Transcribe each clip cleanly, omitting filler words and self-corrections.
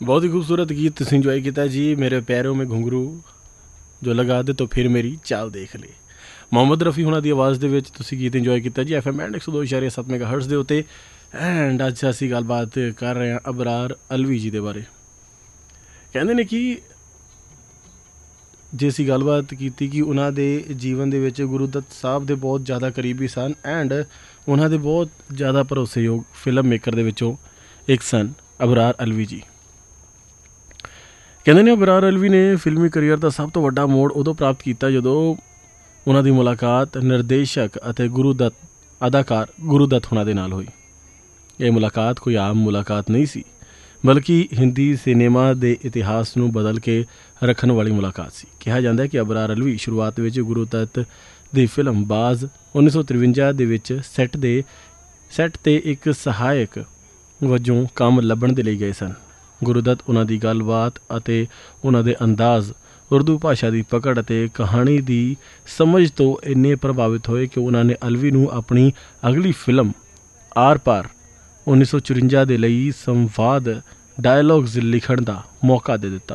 बहुत ही खूबसूरत गीत तुसीं इंजॉय किया जी। मेरे पैरों में घुंघरू जो लगा दे तो फिर मेरी चाल देख ले। ਮੁਹੰਮਦ ਰਫੀ ਹੁਣਾਂ ਦੀ ਆਵਾਜ਼ ਦੇ ਵਿੱਚ ਤੁਸੀਂ ਗੀਤ ਇੰਜੋਏ ਕੀਤਾ ਜੀ FM ਐਂਡ 102.7 ਮੈਗਾਹਰਟਜ਼ ਦੇ ਉੱਤੇ। ਐਂਡ ਅੱਜ ਅਸੀਂ ਗੱਲਬਾਤ ਕਰ ਰਹੇ ਹਾਂ ਅਬਰਾਰ ਅਲਵੀ ਜੀ ਦੇ ਬਾਰੇ। ਕਹਿੰਦੇ ਨੇ ਕਿ ਜੇ ਅਸੀਂ ਗੱਲਬਾਤ ਕੀਤੀ ਕਿ ਉਹਨਾਂ ਦੇ ਜੀਵਨ ਦੇ ਵਿੱਚ ਗੁਰੂ ਦੱਤ ਸਾਹਿਬ ਦੇ ਬਹੁਤ ਜ਼ਿਆਦਾ ਕਰੀਬੀ ਸਨ ਐਂਡ ਉਹਨਾਂ ਦੇ ਬਹੁਤ ਜ਼ਿਆਦਾ ਭਰੋਸੇਯੋਗ ਫਿਲਮ ਮੇਕਰ ਦੇ ਵਿੱਚੋਂ ਇੱਕ ਸਨ ਅਬਰਾਰ ਅਲਵੀ ਜੀ। ਕਹਿੰਦੇ ਨੇ ਅਬਰਾਰ ਅਲਵੀ ਨੇ ਫਿਲਮੀ ਕਰੀਅਰ ਦਾ ਸਭ ਤੋਂ ਵੱਡਾ ਮੋੜ ਉਦੋਂ ਪ੍ਰਾਪਤ ਕੀਤਾ ਜਦੋਂ ਉਹਨਾਂ ਦੀ ਮੁਲਾਕਾਤ ਨਿਰਦੇਸ਼ਕ ਅਤੇ ਅਦਾਕਾਰ ਗੁਰੂ ਦੱਤ ਹੁਣਾਂ ਦੇ ਨਾਲ ਹੋਈ। ਇਹ ਮੁਲਾਕਾਤ ਕੋਈ ਆਮ ਮੁਲਾਕਾਤ ਨਹੀਂ ਸੀ, ਬਲਕਿ ਹਿੰਦੀ ਸਿਨੇਮਾ ਦੇ ਇਤਿਹਾਸ ਨੂੰ ਬਦਲ ਕੇ ਰੱਖਣ ਵਾਲੀ ਮੁਲਾਕਾਤ ਸੀ। ਕਿਹਾ ਜਾਂਦਾ ਹੈ ਕਿ ਅਬਰਾਰ ਅਲਵੀ ਸ਼ੁਰੂਆਤ ਵਿੱਚ ਗੁਰੂ ਦੱਤ ਦੀ ਫਿਲਮ ਬਾਜ਼ 1953 ਦੇ ਵਿੱਚ ਸੈੱਟ 'ਤੇ ਇੱਕ ਸਹਾਇਕ ਵਜੋਂ ਕੰਮ ਲੱਭਣ ਦੇ ਲਈ ਗਏ ਸਨ। ਗੁਰੂ ਦੱਤ ਉਹਨਾਂ ਦੀ ਗੱਲਬਾਤ ਅਤੇ ਉਹਨਾਂ ਦੇ ਅੰਦਾਜ਼, ਉਰਦੂ ਭਾਸ਼ਾ ਦੀ ਪਕੜ ਅਤੇ ਕਹਾਣੀ ਦੀ ਸਮਝ ਤੋਂ ਇੰਨੇ ਪ੍ਰਭਾਵਿਤ ਹੋਏ ਕਿ ਉਹਨਾਂ ਨੇ ਅਲਵੀ ਨੂੰ ਆਪਣੀ ਅਗਲੀ ਫਿਲਮ ਆਰ ਪਾਰ 1954 ਦੇ ਲਈ ਸੰਵਾਦ ਡਾਇਲੋਗਜ਼ ਲਿਖਣ ਦਾ ਮੌਕਾ ਦੇ ਦਿੱਤਾ।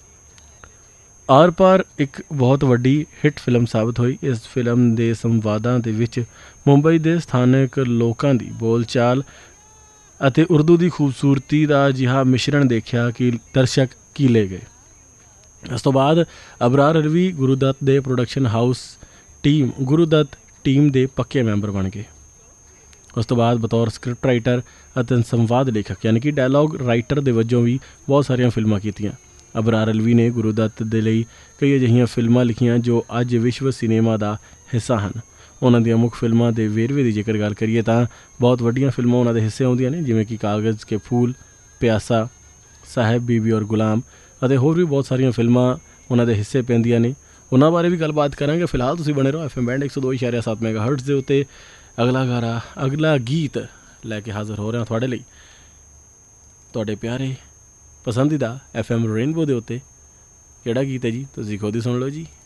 ਆਰ ਪਾਰ ਇੱਕ ਬਹੁਤ ਵੱਡੀ ਹਿੱਟ ਫਿਲਮ ਸਾਬਤ ਹੋਈ। ਇਸ ਫਿਲਮ ਦੇ ਸੰਵਾਦਾਂ ਦੇ ਵਿੱਚ ਮੁੰਬਈ ਦੇ ਸਥਾਨਕ ਲੋਕਾਂ ਦੀ ਬੋਲਚਾਲ ਅਤੇ ਉਰਦੂ ਦੀ ਖੂਬਸੂਰਤੀ ਦਾ ਅਜਿਹਾ ਮਿਸ਼ਰਣ ਦੇਖਿਆ ਕਿ ਦਰਸ਼ਕ ਕੀਲੇ ਗਏ। ਇਸ ਤੋਂ ਬਾਅਦ ਅਬਰਾਰ ਅਲਵੀ ਗੁਰੂ ਦੱਤ ਦੇ ਪ੍ਰੋਡਕਸ਼ਨ ਹਾਊਸ ਗੁਰੂ ਦੱਤ ਟੀਮ ਦੇ ਪੱਕੇ ਮੈਂਬਰ ਬਣ ਗਏ। ਉਸ ਤੋਂ ਬਾਅਦ ਬਤੌਰ ਸਕ੍ਰਿਪਟ ਰਾਈਟਰ ਅਤੇ ਸੰਵਾਦ ਲੇਖਕ ਯਾਨੀ ਕਿ ਡਾਇਲੋਗ ਰਾਈਟਰ ਦੇ ਵਜੋਂ ਵੀ ਬਹੁਤ ਸਾਰੀਆਂ ਫਿਲਮਾਂ ਕੀਤੀਆਂ। ਅਬਰਾਰ ਅਲਵੀ ਨੇ ਗੁਰੂ ਦੱਤ ਦੇ ਲਈ ਕਈ ਅਜਿਹੀਆਂ ਫਿਲਮਾਂ ਲਿਖੀਆਂ ਜੋ ਅੱਜ ਵਿਸ਼ਵ ਸਿਨੇਮਾ ਦਾ ਹਿੱਸਾ ਹਨ। ਉਹਨਾਂ ਦੀਆਂ ਮੁੱਖ ਫਿਲਮਾਂ ਦੇ ਵੇਰਵੇ ਦੀ ਜੇਕਰ ਗੱਲ ਕਰੀਏ ਤਾਂ ਬਹੁਤ ਵੱਡੀਆਂ ਫਿਲਮਾਂ ਉਹਨਾਂ ਦੇ ਹਿੱਸੇ ਆਉਂਦੀਆਂ ਨੇ, ਜਿਵੇਂ ਕਿ ਕਾਗਜ਼ ਕੇ ਫੂਲ, ਪਿਆਸਾ, ਸਾਹਿਬ, ਬੀਬੀ ਔਰ ਗੁਲਾਮ ਅਤੇ ਹੋਰ ਵੀ ਬਹੁਤ ਸਾਰੀਆਂ ਫਿਲਮਾਂ ਉਹਨਾਂ ਦੇ ਹਿੱਸੇ ਪੈਂਦੀਆਂ ਨੇ। ਉਹਨਾਂ ਬਾਰੇ ਵੀ ਗੱਲਬਾਤ ਕਰਾਂਗੇ। ਫਿਲਹਾਲ ਤੁਸੀਂ ਬਣੇ ਰਹੋ FM ਬੈਂਡ 102.7 ਮੈਗਾਹਰਟਜ਼ ਦੇ ਉੱਤੇ। ਅਗਲਾ ਗੀਤ ਲੈ ਕੇ ਹਾਜ਼ਰ ਹੋ ਰਿਹਾ ਤੁਹਾਡੇ ਲਈ, ਤੁਹਾਡੇ ਪਿਆਰੇ ਪਸੰਦੀਦਾ FM ਰੇਨਬੋ ਦੇ ਉੱਤੇ। ਕਿਹੜਾ ਗੀਤ ਹੈ ਜੀ, ਤੁਸੀਂ ਖੁਦ ਹੀ ਸੁਣ ਲਓ ਜੀ।